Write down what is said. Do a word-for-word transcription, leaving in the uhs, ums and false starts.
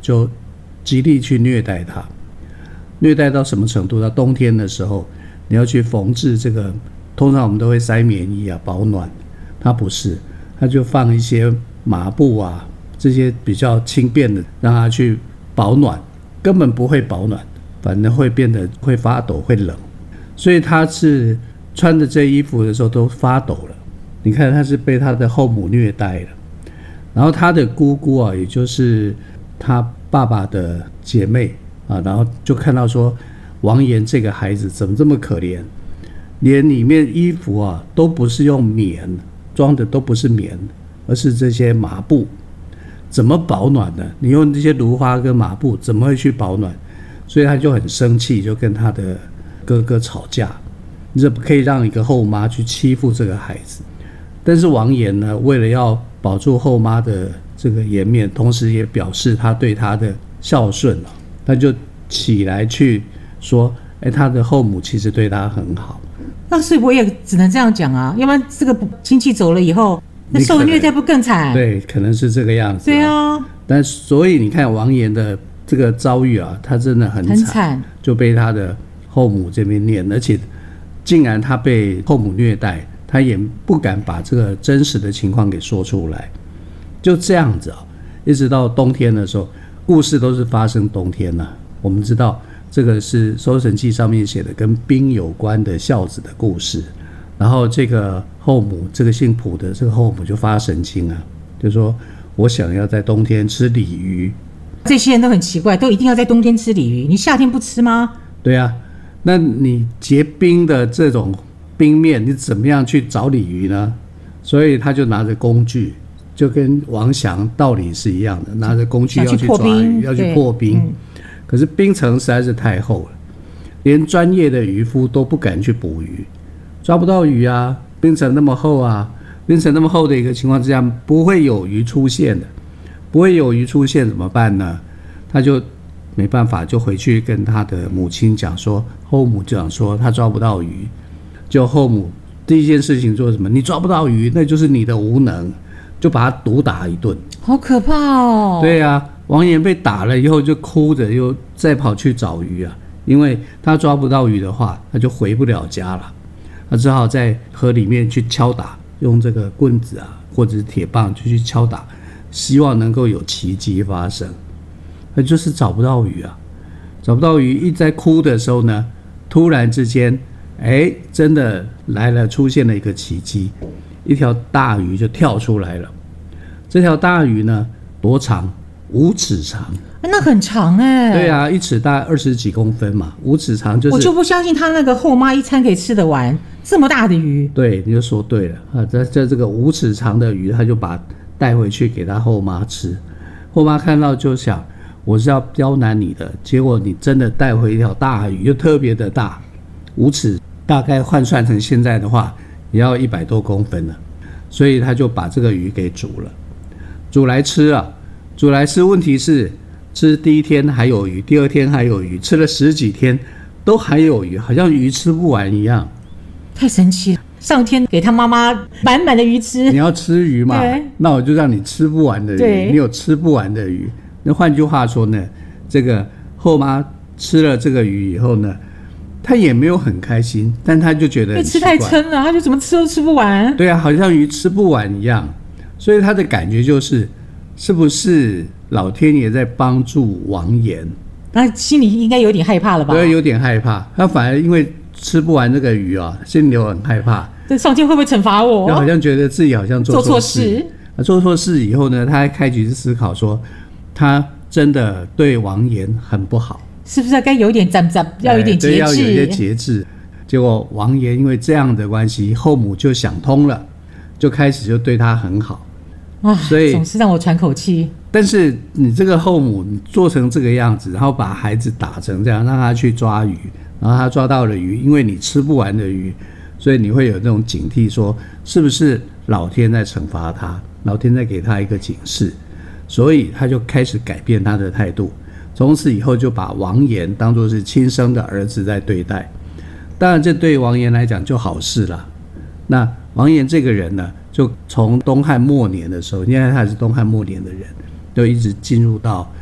就极力去虐待他，虐待到什么程度？到冬天的时候，你要去缝制这个，通常我们都会塞棉衣啊保暖，他不是，他就放一些麻布啊这些比较轻便的，让他去保暖，根本不会保暖，反正会变得会发抖会冷，所以他是穿着这衣服的时候都发抖了。你看他是被他的后母虐待了，然后他的姑姑啊，也就是他爸爸的姐妹啊，然后就看到说王岩这个孩子怎么这么可怜，连里面衣服啊都不是用棉装的，都不是棉，而是这些麻布，怎么保暖呢？你用这些芦花跟麻布怎么会去保暖？所以他就很生气，就跟他的哥哥吵架，你怎么可以让一个后妈去欺负这个孩子？但是王岩呢，为了要保住后妈的这个颜面，同时也表示他对他的孝顺，他就起来去说，哎，他的后母其实对他很好。 那所以我也只能这样讲啊，要不然这个亲戚走了以后，那受虐待不更惨？ 对，可能是这个样子。 对啊。 但所以你看王岩的这个遭遇啊，他真的很惨，很惨，就被他的后母这边念，而且竟然他被后母虐待，他也不敢把这个真实的情况给说出来。就这样子啊，一直到冬天的时候，故事都是发生冬天了、啊。我们知道这个是《搜神记》上面写的跟冰有关的孝子的故事，然后这个后母，这个姓卜的这个后母就发神经啊，就说我想要在冬天吃鲤鱼。 这些人都很奇怪，都一定要在冬天吃鲤鱼，你夏天不吃吗？ 对啊，那你结冰的这种冰面，你怎么样去找鲤鱼呢？所以他就拿着工具，就跟王祥道理是一样的，拿着工具要去抓鱼，要去破冰。嗯、可是冰层实在是太厚了，连专业的渔夫都不敢去捕鱼，抓不到鱼啊！冰层那么厚啊，冰层那么厚的一个情况之下，不会有鱼出现的，不会有鱼出现怎么办呢？他就没办法，就回去跟他的母亲讲说，后母讲说他抓不到鱼，就后母第一件事情做什么？你抓不到鱼，那就是你的无能。就把他毒打一顿， 好可怕哦！ 对啊，王岩被打了以后就哭着又再跑去找鱼啊，因为他抓不到鱼的话，他就回不了家了，他只好在河里面去敲打，用这个棍子啊或者是铁棒就去敲打，希望能够有奇迹发生。他就是找不到鱼啊，找不到鱼，一在哭的时候呢，突然之间，哎，真的来了，出现了一个奇迹。一条大鱼就跳出来了，这条大鱼呢多长？五尺长， 那很长哎、欸。 对啊，一尺大概二十几公分嘛，五尺长就是。 我就不相信他那个后妈一餐可以吃得完这么大的鱼。 对，你就说对了啊，这这这个五尺长的鱼，他就把带回去给他后妈吃。后妈看到就想，我是要刁难你的，结果你真的带回一条大鱼，又特别的大，五尺，大概换算成现在的话。也要一百多公分了，所以他就把这个鱼给煮了，煮来吃啊，煮来吃。问题是，吃第一天还有鱼，第二天还有鱼，吃了十几天都还有鱼，好像鱼吃不完一样。 太神奇了！上天给他妈妈满满的鱼吃。 你要吃鱼嘛？那我就让你吃不完的鱼。你有吃不完的鱼，那换句话说呢，这个后妈吃了这个鱼以后呢？他也没有很开心，但他就觉得很奇怪， 被吃太撑了，他就怎么吃都吃不完。 对啊，好像鱼吃不完一样，所以他的感觉就是，是不是老天爷在帮助王岩？ 他心里应该有点害怕了吧？ 对，有点害怕。他反而因为吃不完这个鱼啊，心里有很害怕。 这上天会不会惩罚我？ 就好像觉得自己好像做错事。 做错事。 啊，做错事以后呢，他还开始思考说，他真的对王岩很不好。是不是该有点沾沾，要有点节制？ 要有一些节制。结果王岩因为这样的关系，后母就想通了，就开始就对他很好。 啊，所以总是让我喘口气。 但是你这个后母，你做成这个样子，然后把孩子打成这样，让他去抓鱼，然后他抓到了鱼，因为你吃不完的鱼，所以你会有那种警惕说，是不是老天在惩罚他？老天在给他一个警示，所以他就开始改变他的态度。从此以后就把王岩当作是亲生的儿子在对待，当然这对王岩来讲就好事了。那王岩这个人呢，就从东汉末年的时候，因为他是东汉末年的人，就一直进入到